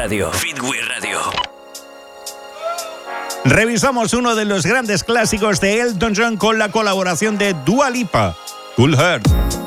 Radio. Fitway Radio. Revisamos uno de los grandes clásicos de Elton John con la colaboración de Dua Lipa, Cool Heart.